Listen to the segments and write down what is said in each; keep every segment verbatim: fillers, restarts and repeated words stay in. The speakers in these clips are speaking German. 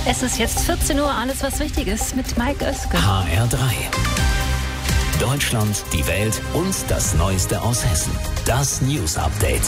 Es ist jetzt vierzehn Uhr, alles was wichtig ist mit Mike Oeske. H R drei. Deutschland, die Welt und das Neueste aus Hessen. Das News Update.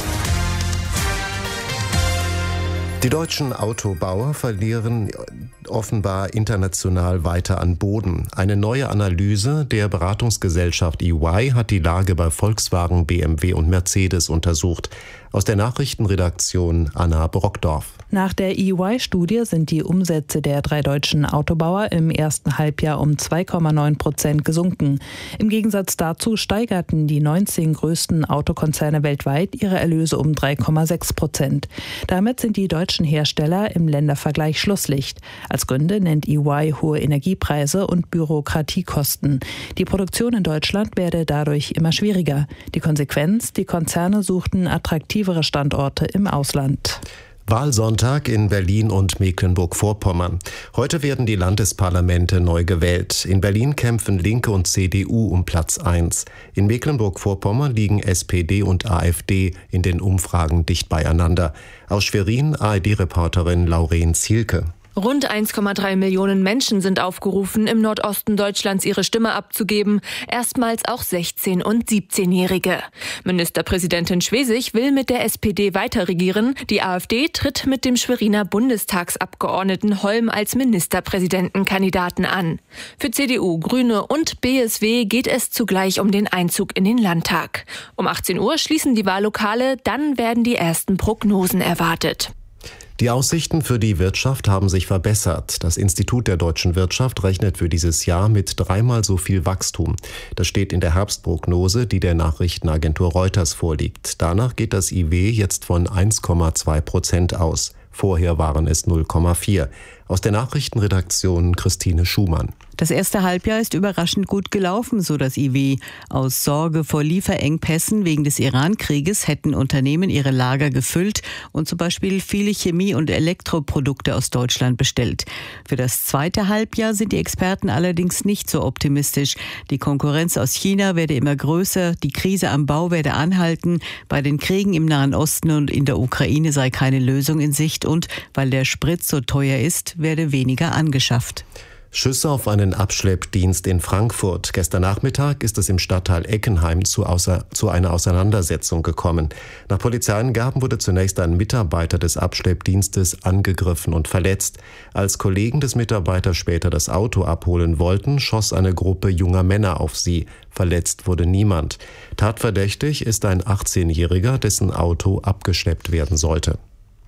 Die deutschen Autobauer verlieren offenbar international weiter an Boden. Eine neue Analyse der Beratungsgesellschaft E Y hat die Lage bei Volkswagen, B M W und Mercedes untersucht. Aus der Nachrichtenredaktion Anna Brockdorf. Nach der E Y-Studie sind die Umsätze der drei deutschen Autobauer im ersten Halbjahr um zwei Komma neun Prozent gesunken. Im Gegensatz dazu steigerten die neunzehn größten Autokonzerne weltweit ihre Erlöse um drei Komma sechs Prozent. Damit sind die deutschen Hersteller im Ländervergleich Schlusslicht. Als Gründe nennt E Y hohe Energiepreise und Bürokratiekosten. Die Produktion in Deutschland werde dadurch immer schwieriger. Die Konsequenz: Die Konzerne suchten attraktivere Standorte im Ausland. Wahlsonntag in Berlin und Mecklenburg-Vorpommern. Heute werden die Landesparlamente neu gewählt. In Berlin kämpfen Linke und C D U um Platz eins. In Mecklenburg-Vorpommern liegen S P D und AfD in den Umfragen dicht beieinander. Aus Schwerin A R D-Reporterin Lauren Zielke. Rund eins Komma drei Millionen Menschen sind aufgerufen, im Nordosten Deutschlands ihre Stimme abzugeben. Erstmals auch sechzehn- und siebzehnjährige. Ministerpräsidentin Schwesig will mit der S P D weiter regieren. Die AfD tritt mit dem Schweriner Bundestagsabgeordneten Holm als Ministerpräsidentenkandidaten an. Für C D U, Grüne und B S W geht es zugleich um den Einzug in den Landtag. Um achtzehn Uhr schließen die Wahllokale, dann werden die ersten Prognosen erwartet. Die Aussichten für die Wirtschaft haben sich verbessert. Das Institut der deutschen Wirtschaft rechnet für dieses Jahr mit dreimal so viel Wachstum. Das steht in der Herbstprognose, die der Nachrichtenagentur Reuters vorliegt. Danach geht das I W jetzt von eins Komma zwei Prozent aus. Vorher waren es null Komma vier. Aus der Nachrichtenredaktion Christine Schumann. Das erste Halbjahr ist überraschend gut gelaufen, so das I W. Aus Sorge vor Lieferengpässen wegen des Iran-Krieges hätten Unternehmen ihre Lager gefüllt und zum Beispiel viele Chemie- und Elektroprodukte aus Deutschland bestellt. Für das zweite Halbjahr sind die Experten allerdings nicht so optimistisch. Die Konkurrenz aus China werde immer größer, die Krise am Bau werde anhalten, bei den Kriegen im Nahen Osten und in der Ukraine sei keine Lösung in Sicht und weil der Sprit so teuer ist, werde weniger angeschafft. Schüsse auf einen Abschleppdienst in Frankfurt. Gestern Nachmittag ist es im Stadtteil Eckenheim zu, außer, zu einer Auseinandersetzung gekommen. Nach Polizeiangaben wurde zunächst ein Mitarbeiter des Abschleppdienstes angegriffen und verletzt. Als Kollegen des Mitarbeiters später das Auto abholen wollten, schoss eine Gruppe junger Männer auf sie. Verletzt wurde niemand. Tatverdächtig ist ein achtzehnjähriger, dessen Auto abgeschleppt werden sollte.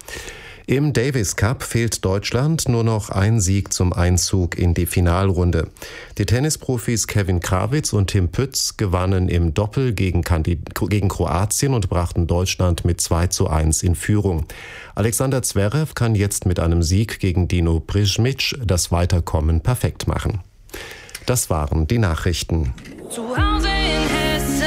Im Davis Cup fehlt Deutschland nur noch ein Sieg zum Einzug in die Finalrunde. Die Tennisprofis Kevin Krawitz und Tim Pütz gewannen im Doppel gegen, gegen Kroatien und brachten Deutschland mit zwei zu eins in Führung. Alexander Zverev kann jetzt mit einem Sieg gegen Dino Brижmić das Weiterkommen perfekt machen. Das waren die Nachrichten. Zu Hause in Hessen.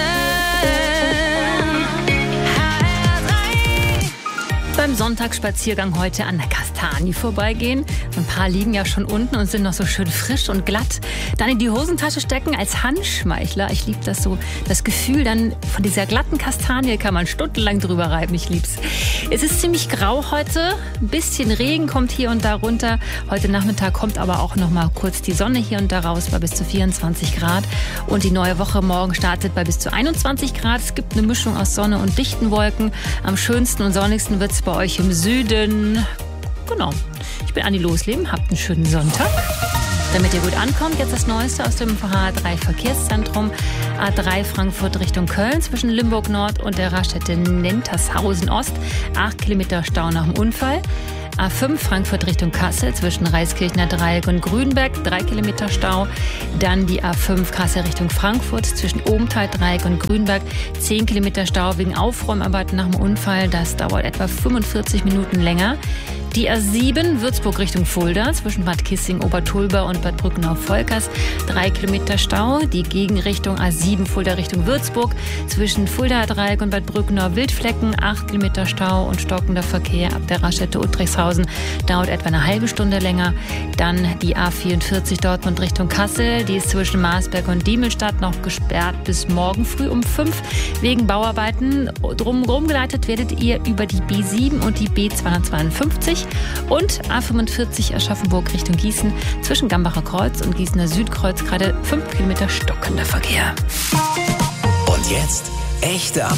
Beim Sonntagsspaziergang heute an der Kastanie vorbeigehen. Ein paar liegen ja schon unten und sind noch so schön frisch und glatt. Dann in die Hosentasche stecken als Handschmeichler. Ich liebe das so. Das Gefühl dann von dieser glatten Kastanie kann man stundenlang drüber reiben. Ich lieb's. Es ist ziemlich grau heute. Ein bisschen Regen kommt hier und da runter. Heute Nachmittag kommt aber auch noch mal kurz die Sonne hier und da raus bei bis zu vierundzwanzig Grad. Und die neue Woche morgen startet bei bis zu einundzwanzig Grad. Es gibt eine Mischung aus Sonne und dichten Wolken. Am schönsten und sonnigsten wird's bei euch im Süden. Genau. Ich bin Anni Losleben. Habt einen schönen Sonntag. Damit ihr gut ankommt, jetzt das Neueste aus dem H drei Verkehrszentrum. A drei Frankfurt Richtung Köln zwischen Limburg Nord und der Raststätte Nentershausen Ost. Acht Kilometer Stau nach dem Unfall. A fünf Frankfurt Richtung Kassel zwischen Reiskirchner Dreieck und Grünberg, drei Kilometer Stau. Dann die A fünf Kassel Richtung Frankfurt zwischen Obenthal Dreieck und Grünberg, zehn Kilometer Stau wegen Aufräumarbeiten nach dem Unfall. Das dauert etwa fünfundvierzig Minuten länger. Die A sieben Würzburg Richtung Fulda zwischen Bad Kissing, Obertulba und Bad Brückenau-Volkers, drei Kilometer Stau. Die Gegenrichtung A sieben Fulda Richtung Würzburg zwischen Fulda Dreieck und Bad Brückenau-Wildflecken, acht Kilometer Stau und stockender Verkehr ab der Raststätte Utrechtshausen Schaffhausen dauert etwa eine halbe Stunde länger. Dann die A vierundvierzig Dortmund Richtung Kassel. Die ist zwischen Marsberg und Diemelstadt noch gesperrt bis morgen früh um fünf wegen Bauarbeiten. Drumherum geleitet werdet ihr über die B sieben und die B zweihundertzweiundfünfzig und A fünfundvierzig Aschaffenburg Richtung Gießen zwischen Gambacher Kreuz und Gießener Südkreuz gerade fünf Kilometer stockender Verkehr. Und jetzt echte